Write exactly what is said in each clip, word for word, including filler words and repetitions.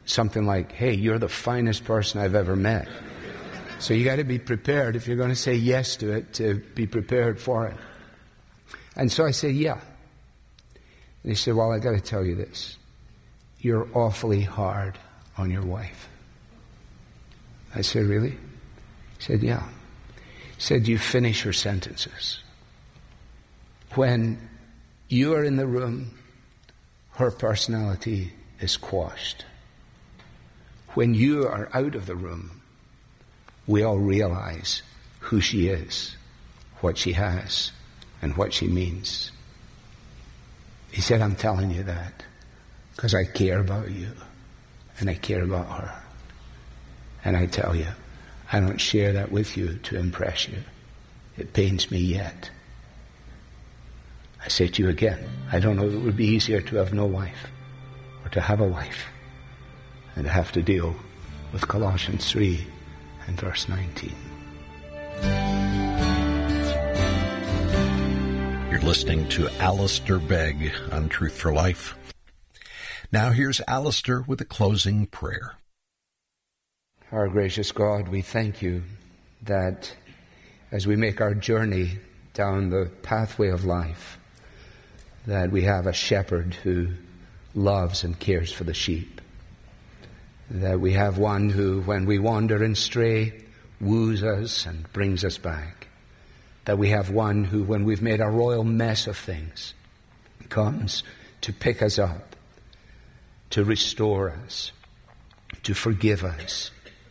something like, hey, you're the finest person I've ever met. So you got to be prepared, if you're going to say yes to it, to be prepared for it. And so I said, yeah. And he said, well, I got to tell you this. You're awfully hard on your wife. I said, really? He said, yeah. He said, you finish her sentences. When you are in the room, her personality is quashed. When you are out of the room, we all realize who she is, what she has, and what she means. He said, I'm telling you that because I care about you and I care about her. And I tell you, I don't share that with you to impress you. It pains me yet. I say to you again, I don't know if it would be easier to have no wife or to have a wife and to have to deal with Colossians three and verse nineteen. You're listening to Alistair Begg on Truth for Life. Now here's Alistair with a closing prayer. Our gracious God, we thank you that as we make our journey down the pathway of life, that we have a shepherd who loves and cares for the sheep. That we have one who, when we wander and stray, woos us and brings us back. That we have one who, when we've made a royal mess of things, comes to pick us up, to restore us, to forgive us,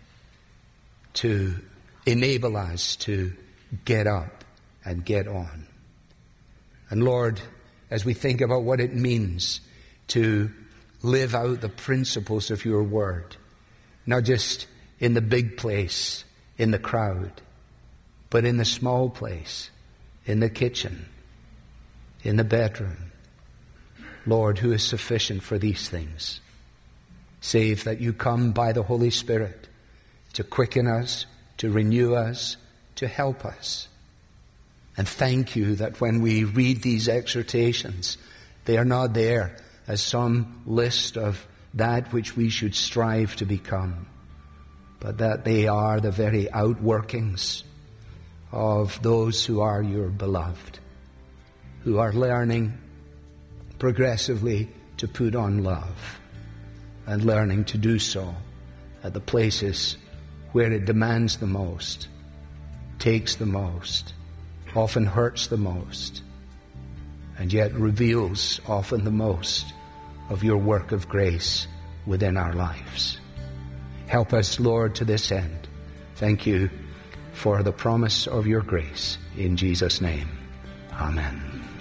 to enable us to get up and get on. And Lord, as we think about what it means to live out the principles of your word, not just in the big place, in the crowd, but in the small place, in the kitchen, in the bedroom. Lord, who is sufficient for these things, save that you come by the Holy Spirit to quicken us, to renew us, to help us. And thank you that when we read these exhortations, they are not there as some list of that which we should strive to become, but that they are the very outworkings of those who are your beloved, who are learning progressively to put on love and learning to do so at the places where it demands the most, takes the most, often hurts the most, and yet reveals often the most of your work of grace within our lives. Help us, Lord, to this end. Thank you for the promise of your grace. In Jesus' name, amen.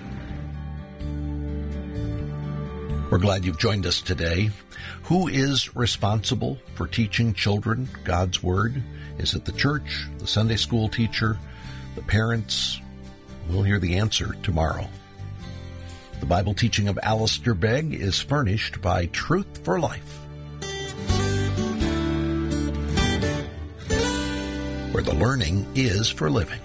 We're glad you've joined us today. Who is responsible for teaching children God's Word? Is it the church, the Sunday school teacher, the parents? We'll hear the answer tomorrow. The Bible teaching of Alistair Begg is furnished by Truth for Life, where the learning is for living.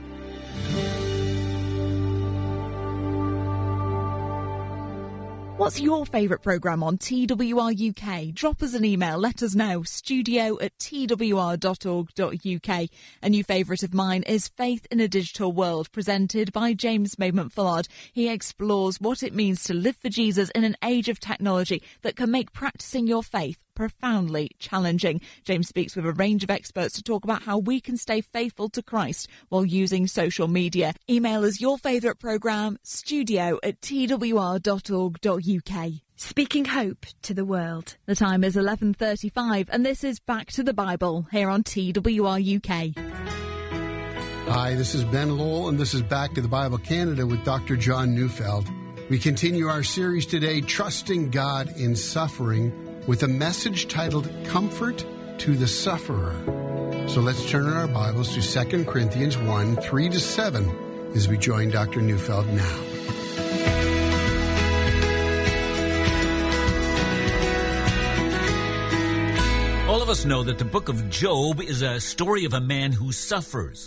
What's your favourite programme on T W R U K? Drop us an email, let us know, studio at t w r dot org dot u k. A new favourite of mine is Faith in a Digital World, presented by James Maidment Fullard. He explores what it means to live for Jesus in an age of technology that can make practising your faith profoundly challenging. James speaks with a range of experts to talk about how we can stay faithful to Christ while using social media. Email us your favourite programme, studio at t w r dot org dot u k. Speaking hope to the world. The time is eleven thirty-five and this is Back to the Bible here on T W R U K. Hi, this is Ben Lowell and this is Back to the Bible Canada with Doctor John Neufeld. We continue our series today, Trusting God in Suffering, with a message titled Comfort to the Sufferer. So let's turn our Bibles to Second Corinthians one, three to seven as we join Doctor Neufeld now. All of us know that the book of Job is a story of a man who suffers.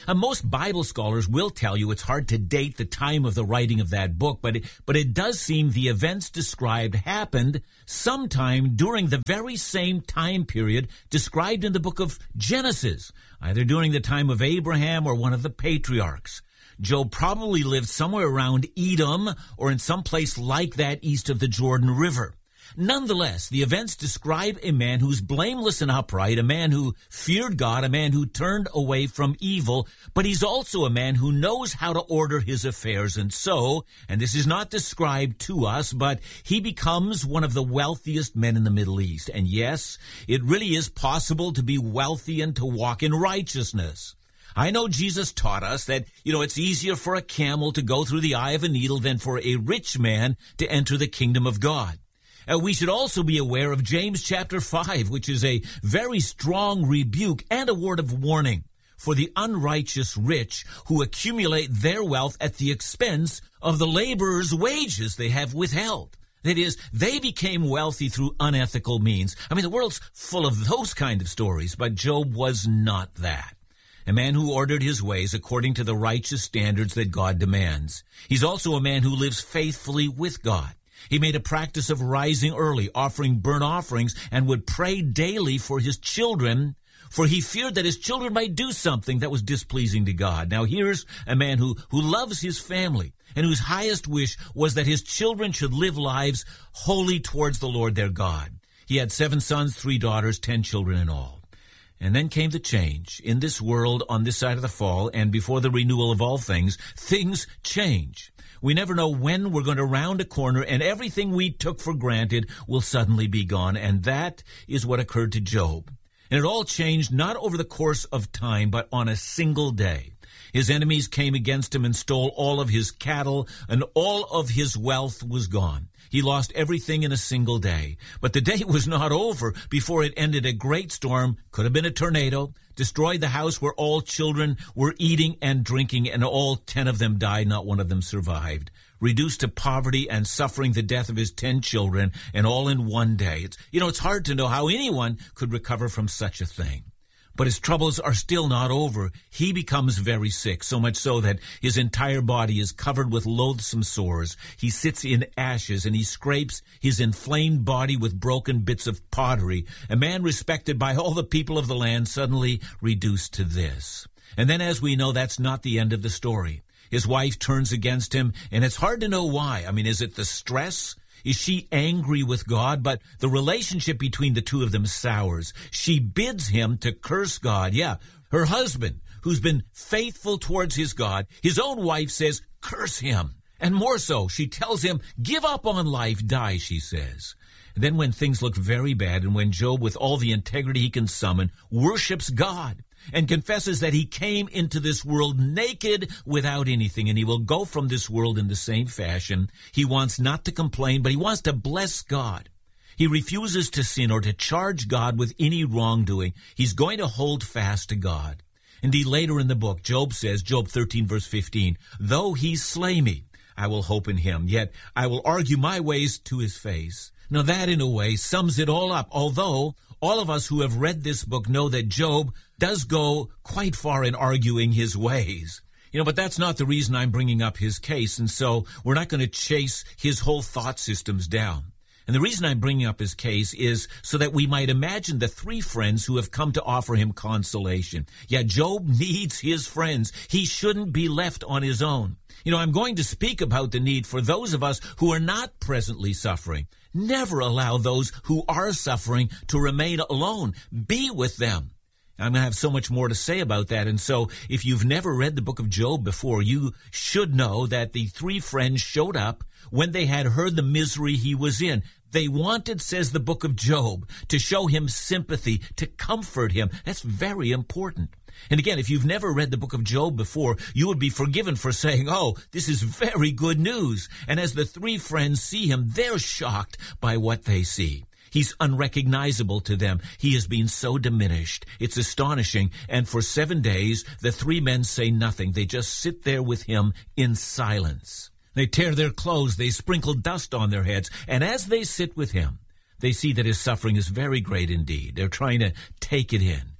Uh, most Bible scholars will tell you it's hard to date the time of the writing of that book, but it, but it does seem the events described happened sometime during the very same time period described in the book of Genesis, either during the time of Abraham or one of the patriarchs. Job probably lived somewhere around Edom or in some place like that east of the Jordan River. Nonetheless, the events describe a man who's blameless and upright, a man who feared God, a man who turned away from evil, but he's also a man who knows how to order his affairs. And so, and this is not described to us, but he becomes one of the wealthiest men in the Middle East. And yes, it really is possible to be wealthy and to walk in righteousness. I know Jesus taught us that, you know, it's easier for a camel to go through the eye of a needle than for a rich man to enter the kingdom of God. Uh, we should also be aware of James chapter five, which is a very strong rebuke and a word of warning for the unrighteous rich who accumulate their wealth at the expense of the laborers' wages they have withheld. That is, they became wealthy through unethical means. I mean, the world's full of those kind of stories, but Job was not that. A man who ordered his ways according to the righteous standards that God demands. He's also a man who lives faithfully with God. He made a practice of rising early, offering burnt offerings, and would pray daily for his children, for he feared that his children might do something that was displeasing to God. Now here's a man who, who loves his family, and whose highest wish was that his children should live lives holy towards the Lord their God. He had seven sons, three daughters, ten children in all. And then came the change. In this world, on this side of the fall, and before the renewal of all things, things change. We never know when we're going to round a corner, and everything we took for granted will suddenly be gone. And that is what occurred to Job. And it all changed not over the course of time, but on a single day. His enemies came against him and stole all of his cattle, and all of his wealth was gone. He lost everything in a single day. But the day was not over before it ended. A great storm, could have been a tornado, destroyed the house where all children were eating and drinking, and all ten of them died, not one of them survived. Reduced to poverty and suffering the death of his ten children, and all in one day. It's, you know, it's hard to know how anyone could recover from such a thing. But his troubles are still not over. He becomes very sick, so much so that his entire body is covered with loathsome sores. He sits in ashes, and he scrapes his inflamed body with broken bits of pottery. A man respected by all the people of the land suddenly reduced to this. And then, as we know, that's not the end of the story. His wife turns against him, and it's hard to know why. I mean, is it the stress? Is she angry with God? But the relationship between the two of them sours. She bids him to curse God. Yeah, her husband, who's been faithful towards his God, his own wife says, curse him. And more so, she tells him, give up on life, die, she says. And then when things look very bad, and when Job, with all the integrity he can summon, worships God and confesses that he came into this world naked without anything, and he will go from this world in the same fashion. He wants not to complain, but he wants to bless God. He refuses to sin or to charge God with any wrongdoing. He's going to hold fast to God. Indeed, later in the book, Job says, Job thirteen, verse fifteen, though he slay me, I will hope in him, yet I will argue my ways to his face. Now that, in a way, sums it all up, although all of us who have read this book know that Job does go quite far in arguing his ways. You know, but that's not the reason I'm bringing up his case, and so we're not going to chase his whole thought systems down. And the reason I'm bringing up his case is so that we might imagine the three friends who have come to offer him consolation. Yeah, Job needs his friends. He shouldn't be left on his own. You know, I'm going to speak about the need for those of us who are not presently suffering. Never allow those who are suffering to remain alone. Be with them. I'm going to have so much more to say about that. And so if you've never read the book of Job before, you should know that the three friends showed up when they had heard the misery he was in. They wanted, says the book of Job, to show him sympathy, to comfort him. That's very important. And again, if you've never read the book of Job before, you would be forgiven for saying, oh, this is very good news. And as the three friends see him, they're shocked by what they see. He's unrecognizable to them. He has been so diminished. It's astonishing. And for seven days, the three men say nothing. They just sit there with him in silence. They tear their clothes. They sprinkle dust on their heads. And as they sit with him, they see that his suffering is very great indeed. They're trying to take it in.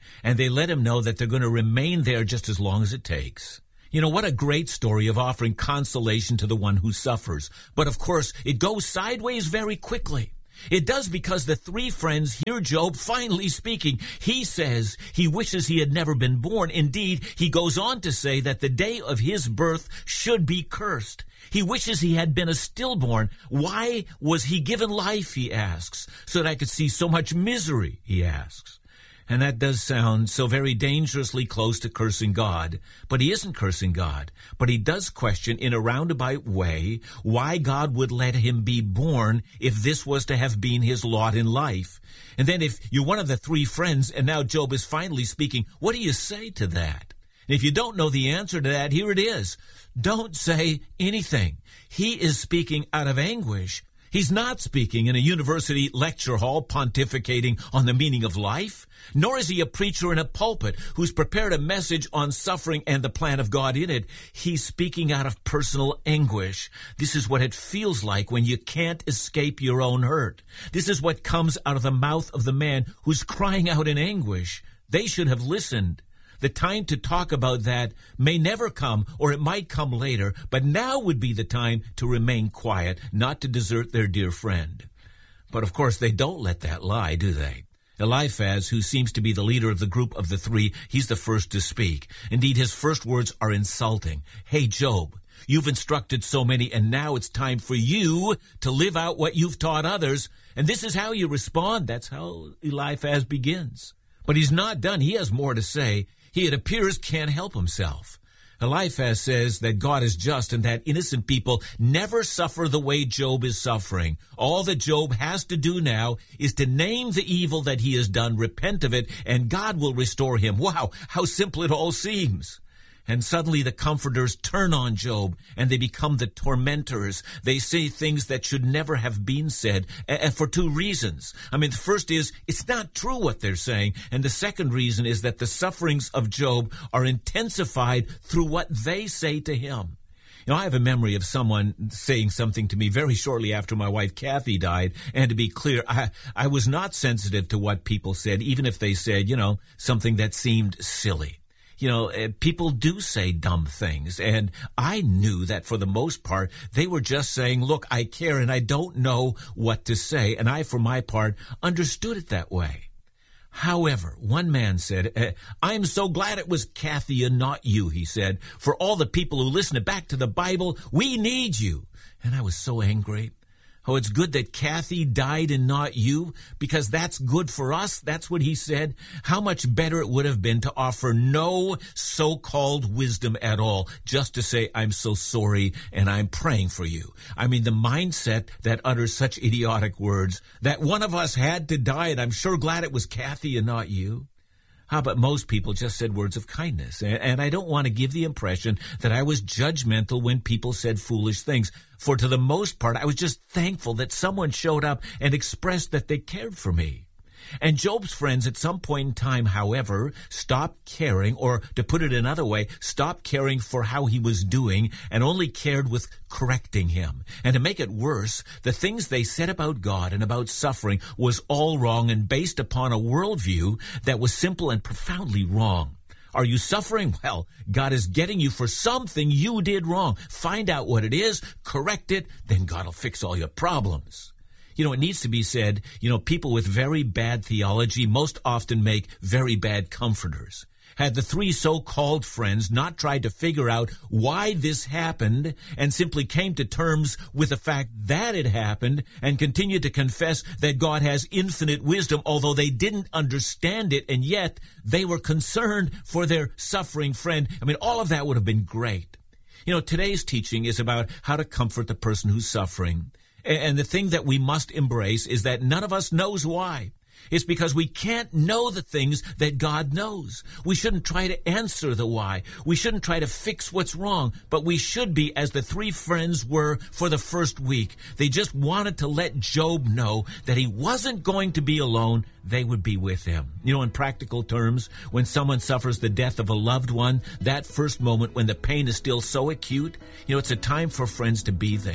and they let him know that they're going to remain there just as long as it takes. You know, what a great story of offering consolation to the one who suffers. But of course, it goes sideways very quickly. It does because the three friends hear Job finally speaking. He says he wishes he had never been born. Indeed, he goes on to say that the day of his birth should be cursed. He wishes he had been a stillborn. Why was he given life, he asks, so that I could see so much misery, he asks. And that does sound so very dangerously close to cursing God. But he isn't cursing God. But he does question in a roundabout way why God would let him be born if this was to have been his lot in life. And then if you're one of the three friends and now Job is finally speaking, what do you say to that? And if you don't know the answer to that, here it is. Don't say anything. He is speaking out of anguish. He's not speaking in a university lecture hall pontificating on the meaning of life, nor is he a preacher in a pulpit who's prepared a message on suffering and the plan of God in it. He's speaking out of personal anguish. This is what it feels like when you can't escape your own hurt. This is what comes out of the mouth of the man who's crying out in anguish. They should have listened. The time to talk about that may never come, or it might come later, but now would be the time to remain quiet, not to desert their dear friend. But of course, they don't let that lie, do they? Eliphaz, who seems to be the leader of the group of the three, he's the first to speak. Indeed, his first words are insulting. Hey, Job, you've instructed so many, and now it's time for you to live out what you've taught others. And this is how you respond. That's how Eliphaz begins. But he's not done. He has more to say. He, it appears, can't help himself. Eliphaz says that God is just and that innocent people never suffer the way Job is suffering. All that Job has to do now is to name the evil that he has done, repent of it, and God will restore him. Wow, how simple it all seems. And suddenly the comforters turn on Job, and they become the tormentors. They say things that should never have been said, and for two reasons. I mean, the first is, it's not true what they're saying. And the second reason is that the sufferings of Job are intensified through what they say to him. You know, I have a memory of someone saying something to me very shortly after my wife Kathy died. And to be clear, I, I was not sensitive to what people said, even if they said, you know, something that seemed silly. You know, uh, people do say dumb things, and I knew that for the most part, they were just saying, look, I care and I don't know what to say, and I, for my part, understood it that way. However, one man said, uh, I'm so glad it was Kathy and not you, he said. For all the people who listen back to the Bible, we need you. And I was so angry. Oh, it's good that Kathy died and not you, because that's good for us. That's what he said. How much better it would have been to offer no so-called wisdom at all, just to say, I'm so sorry and I'm praying for you. I mean, the mindset that utters such idiotic words, that one of us had to die, and I'm sure glad it was Kathy and not you. How about most people just said words of kindness? And I don't want to give the impression that I was judgmental when people said foolish things. For to the most part, I was just thankful that someone showed up and expressed that they cared for me. And Job's friends at some point in time, however, stopped caring, or to put it another way, stopped caring for how he was doing and only cared with correcting him. And to make it worse, the things they said about God and about suffering was all wrong and based upon a worldview that was simple and profoundly wrong. Are you suffering? Well, God is getting you for something you did wrong. Find out what it is, correct it, then God will fix all your problems. You know, it needs to be said, you know, people with very bad theology most often make very bad comforters. Had the three so-called friends not tried to figure out why this happened and simply came to terms with the fact that it happened and continued to confess that God has infinite wisdom, although they didn't understand it, and yet they were concerned for their suffering friend, I mean, all of that would have been great. You know, today's teaching is about how to comfort the person who's suffering. And the thing that we must embrace is that none of us knows why. It's because we can't know the things that God knows. We shouldn't try to answer the why. We shouldn't try to fix what's wrong. But we should be, as the three friends were for the first week. They just wanted to let Job know that he wasn't going to be alone. They would be with him. You know, in practical terms, when someone suffers the death of a loved one, that first moment when the pain is still so acute, you know, it's a time for friends to be there.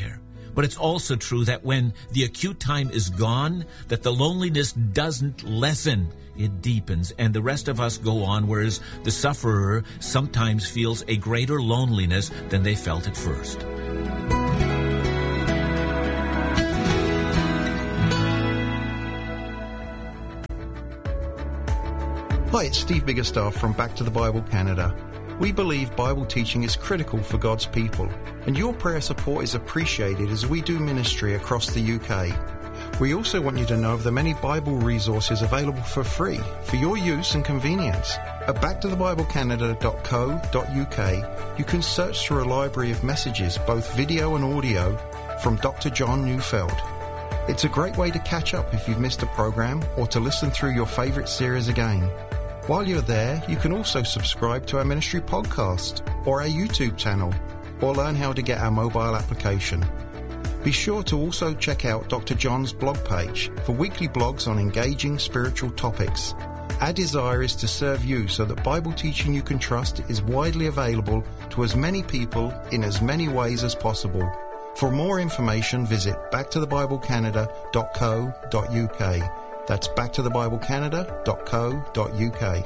But it's also true that when the acute time is gone, that the loneliness doesn't lessen. It deepens, and the rest of us go on, whereas the sufferer sometimes feels a greater loneliness than they felt at first. Hi, it's Steve Biggerstaff from Back to the Bible Canada. We believe Bible teaching is critical for God's people, and your prayer support is appreciated as we do ministry across the U K. We also want you to know of the many Bible resources available for free for your use and convenience. At back to the bible canada dot co dot U K, you can search through a library of messages, both video and audio, from Doctor John Neufeld. It's a great way to catch up if you've missed a program or to listen through your favourite series again. While you're there, you can also subscribe to our ministry podcast or our YouTube channel, or learn how to get our mobile application. Be sure to also check out Doctor John's blog page for weekly blogs on engaging spiritual topics. Our desire is to serve you so that Bible teaching you can trust is widely available to as many people in as many ways as possible. For more information, visit back to the bible canada dot co dot U K. That's back to the bible canada dot co dot U K.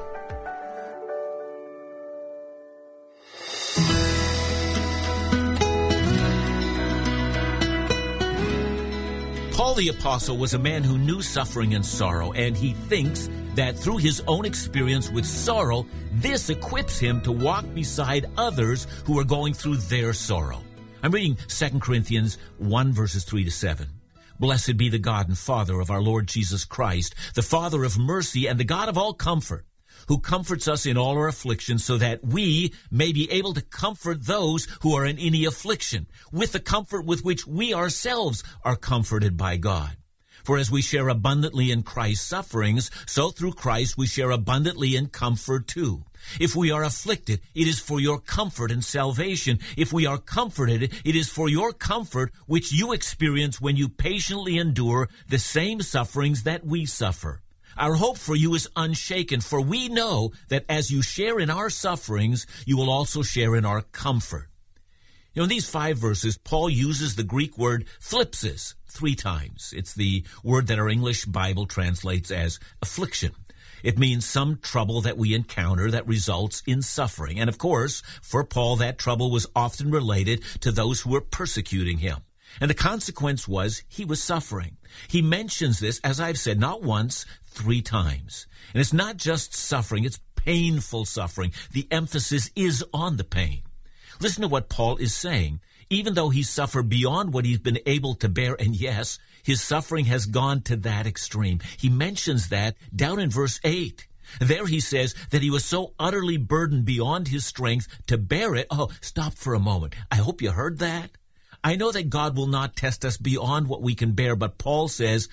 Paul the Apostle was a man who knew suffering and sorrow, and he thinks that through his own experience with sorrow, this equips him to walk beside others who are going through their sorrow. I'm reading Second Corinthians one, verses three to seven. Blessed be the God and Father of our Lord Jesus Christ, the Father of mercy and the God of all comfort, who comforts us in all our affliction, so that we may be able to comfort those who are in any affliction, with the comfort with which we ourselves are comforted by God. For as we share abundantly in Christ's sufferings, so through Christ we share abundantly in comfort too. If we are afflicted, it is for your comfort and salvation. If we are comforted, it is for your comfort which you experience when you patiently endure the same sufferings that we suffer. Our hope for you is unshaken, for we know that as you share in our sufferings, you will also share in our comfort. You know, in these five verses, Paul uses the Greek word thlipsis three times. It's the word that our English Bible translates as affliction. It means some trouble that we encounter that results in suffering. And of course, for Paul, that trouble was often related to those who were persecuting him. And the consequence was he was suffering. He mentions this, as I've said, not once, three times. And it's not just suffering, it's painful suffering. The emphasis is on the pain. Listen to what Paul is saying. Even though he suffered beyond what he's been able to bear, and yes, his suffering has gone to that extreme. He mentions that down in verse eight. There he says that he was so utterly burdened beyond his strength to bear it. Oh, stop for a moment. I hope you heard that. I know that God will not test us beyond what we can bear, but Paul says,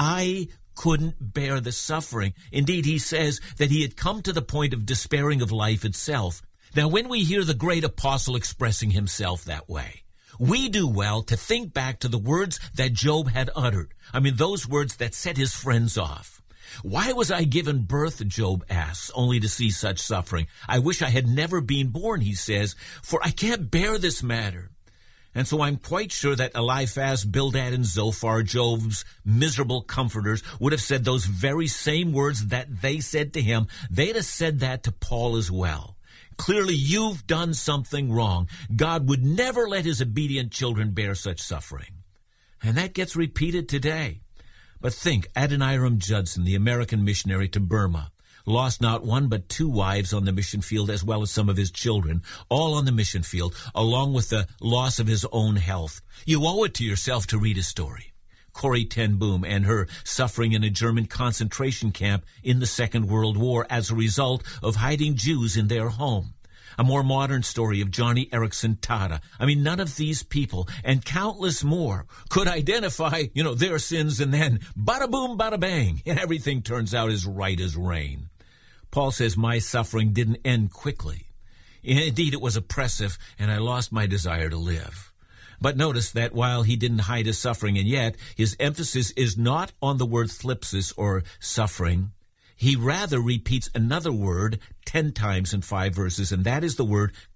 I couldn't bear the suffering. Indeed, he says that he had come to the point of despairing of life itself. Now, when we hear the great apostle expressing himself that way, we do well to think back to the words that Job had uttered. I mean, those words that set his friends off. Why was I given birth, Job asks, only to see such suffering? I wish I had never been born, he says, for I can't bear this matter. And so I'm quite sure that Eliphaz, Bildad, and Zophar, Job's miserable comforters, would have said those very same words that they said to him. They'd have said that to Paul as well. Clearly, you've done something wrong. God would never let his obedient children bear such suffering. And that gets repeated today. But think, Adoniram Judson, the American missionary to Burma, lost not one but two wives on the mission field, as well as some of his children, all on the mission field, along with the loss of his own health. You owe it to yourself to read his story. Corrie ten Boom and her suffering in a German concentration camp in the Second World War as a result of hiding Jews in their home. A more modern story of Johnny Erickson Tada. I mean, none of these people and countless more could identify, you know, their sins, and then bada boom, bada bang, and everything turns out as right as rain. Paul says, my suffering didn't end quickly. Indeed, it was oppressive, and I lost my desire to live. But notice that while he didn't hide his suffering, and yet his emphasis is not on the word thlipsis or suffering, he rather repeats another word ten times in five verses, and that is the word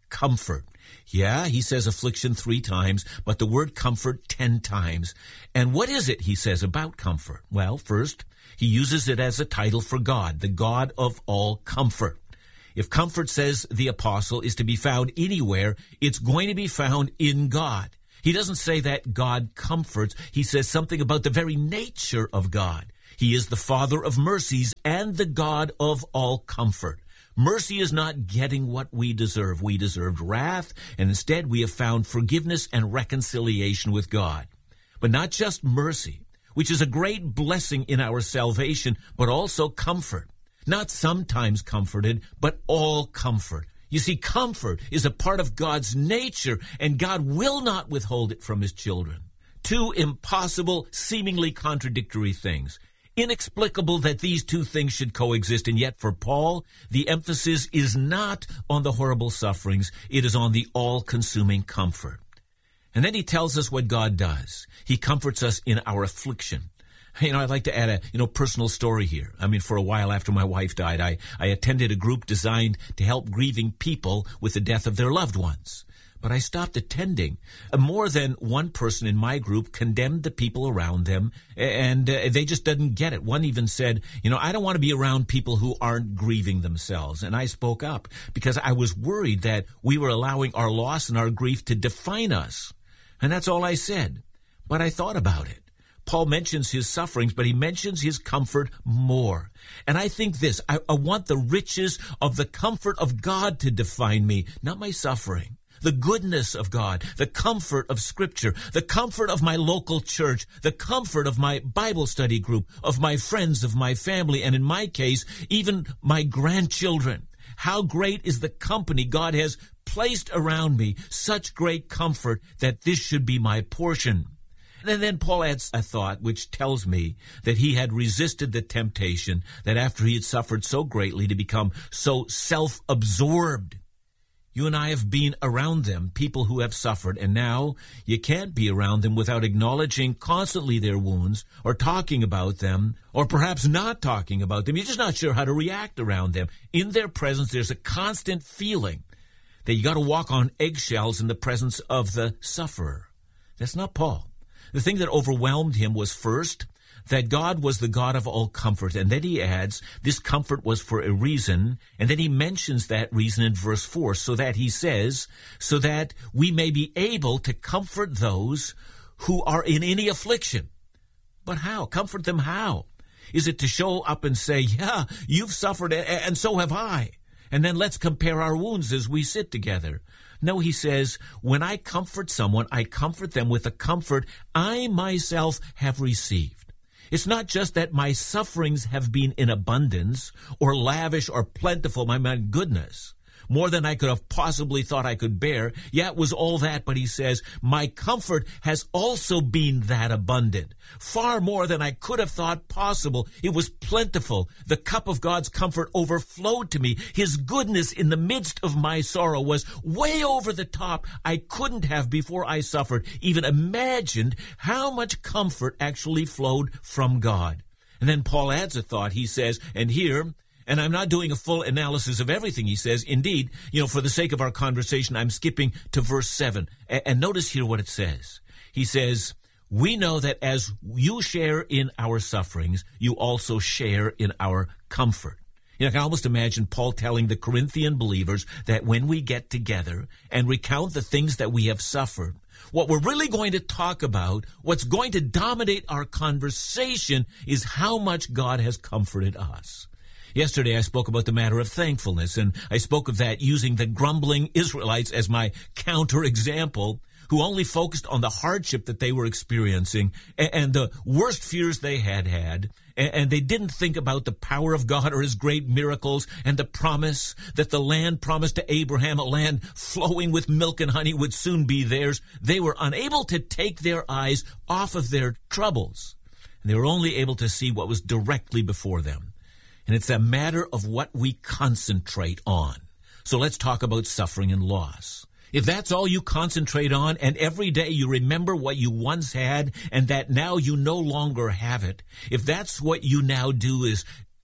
comfort. Yeah, he says affliction three times, but the word comfort ten times. And what is it, he says, about comfort? Well, first, he uses it as a title for God, the God of all comfort. If comfort, says the apostle, is to be found anywhere, it's going to be found in God. He doesn't say that God comforts. He says something about the very nature of God. He is the Father of mercies and the God of all comfort. Mercy is not getting what we deserve. We deserved wrath, and instead we have found forgiveness and reconciliation with God. But not just mercy, which is a great blessing in our salvation, but also comfort. Not sometimes comforted, but all comfort. You see, comfort is a part of God's nature, and God will not withhold it from his children. Two impossible, seemingly contradictory things. Inexplicable that these two things should coexist, and yet for Paul, the emphasis is not on the horrible sufferings, it is on the all-consuming comfort. And then he tells us what God does. He comforts us in our affliction. You know, I'd like to add a, you know, personal story here. I mean, for a while after my wife died, I, I attended a group designed to help grieving people with the death of their loved ones. But I stopped attending. More than one person in my group condemned the people around them, and uh, they just didn't get it. One even said, you know, I don't want to be around people who aren't grieving themselves. And I spoke up because I was worried that we were allowing our loss and our grief to define us. And that's all I said. But I thought about it. Paul mentions his sufferings, but he mentions his comfort more. And I think this, I, I want the riches of the comfort of God to define me, not my suffering. The goodness of God, the comfort of Scripture, the comfort of my local church, the comfort of my Bible study group, of my friends, of my family, and in my case, even my grandchildren. How great is the company God has placed around me, such great comfort that this should be my portion. And then Paul adds a thought which tells me that he had resisted the temptation that after he had suffered so greatly to become so self-absorbed. You and I have been around them, people who have suffered, and now you can't be around them without acknowledging constantly their wounds or talking about them or perhaps not talking about them. You're just not sure how to react around them. In their presence, there's a constant feeling that you got to walk on eggshells in the presence of the sufferer. That's not Paul. The thing that overwhelmed him was first that God was the God of all comfort. And then he adds, this comfort was for a reason. And then he mentions that reason in verse four, so that he says, so that we may be able to comfort those who are in any affliction. But how? Comfort them how? Is it to show up and say, yeah, you've suffered and so have I. And then let's compare our wounds as we sit together. No, he says, when I comfort someone, I comfort them with a comfort I myself have received. It's not just that my sufferings have been in abundance or lavish or plentiful, my, my goodness, more than I could have possibly thought I could bear. Yeah, it was all that, but he says, my comfort has also been that abundant, far more than I could have thought possible. It was plentiful. The cup of God's comfort overflowed to me. His goodness in the midst of my sorrow was way over the top. I couldn't have, before I suffered, even imagined how much comfort actually flowed from God. And then Paul adds a thought. He says, and here, and I'm not doing a full analysis of everything he says. Indeed, you know, for the sake of our conversation, I'm skipping to verse seven. And, and notice here what it says. He says, we know that as you share in our sufferings, you also share in our comfort. You know, I can almost imagine Paul telling the Corinthian believers that when we get together and recount the things that we have suffered, what we're really going to talk about, what's going to dominate our conversation, is how much God has comforted us. Yesterday, I spoke about the matter of thankfulness, and I spoke of that using the grumbling Israelites as my counterexample, who only focused on the hardship that they were experiencing and the worst fears they had had, and they didn't think about the power of God or his great miracles and the promise that the land promised to Abraham, a land flowing with milk and honey, would soon be theirs. They were unable to take their eyes off of their troubles, and they were only able to see what was directly before them. And it's a matter of what we concentrate on. So let's talk about suffering and loss. If that's all you concentrate on, and every day you remember what you once had and that now you no longer have it, if that's what you now do is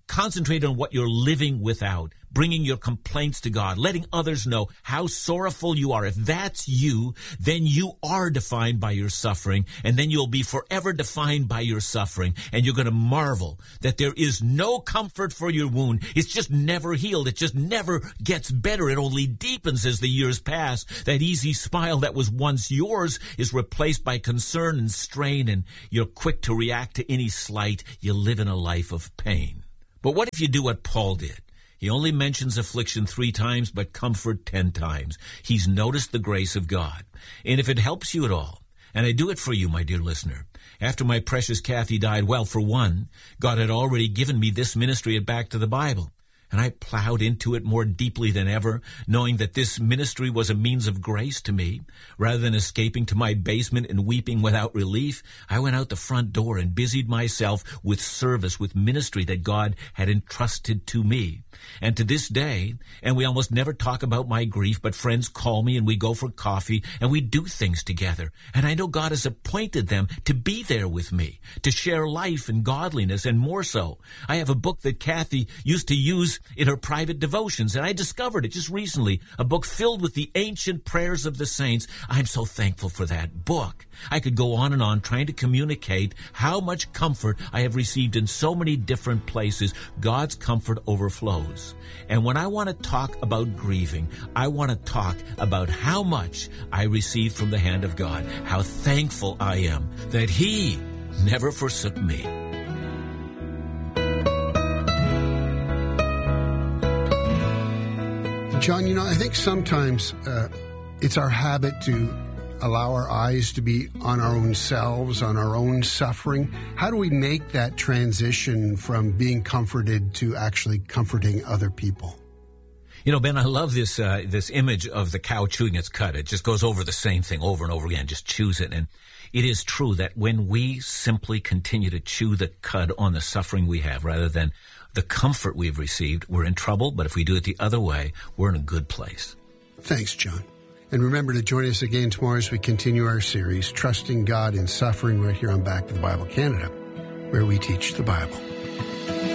Concentrate on what you're living without, bringing your complaints to God, letting others know how sorrowful you are. If that's you, then you are defined by your suffering, and then you'll be forever defined by your suffering, and you're going to marvel that there is no comfort for your wound. It's just never healed. It just never gets better. It only deepens as the years pass. That easy smile that was once yours is replaced by concern and strain, and you're quick to react to any slight. You live in a life of pain. But what if you do what Paul did? He only mentions affliction three times, but comfort ten times. He's noticed the grace of God. And if it helps you at all, and I do it for you, my dear listener, after my precious Kathy died, well, for one, God had already given me this ministry at Back to the Bible. And I plowed into it more deeply than ever, knowing that this ministry was a means of grace to me. Rather than escaping to my basement and weeping without relief, I went out the front door and busied myself with service, with ministry that God had entrusted to me. And to this day, and we almost never talk about my grief, but friends call me and we go for coffee and we do things together. And I know God has appointed them to be there with me, to share life and godliness, and more so. I have a book that Kathy used to use in her private devotions, and I discovered it just recently, a book filled with the ancient prayers of the saints. I'm so thankful for that book. I could go on and on trying to communicate how much comfort I have received in so many different places. God's comfort overflows. And when I want to talk about grieving, I want to talk about how much I received from the hand of God, how thankful I am that He never forsook me. John, you know, I think sometimes uh, it's our habit to allow our eyes to be on our own selves, on our own suffering. How do we make that transition from being comforted to actually comforting other people? You know, Ben, I love this uh, this image of the cow chewing its cud. It just goes over the same thing over and over again, just chews it. And it is true that when we simply continue to chew the cud on the suffering we have rather than the comfort we've received, we're in trouble. But if we do it the other way, we're in a good place. Thanks, John. And remember to join us again tomorrow as we continue our series, Trusting God in Suffering, right here on Back to the Bible Canada, where we teach the Bible.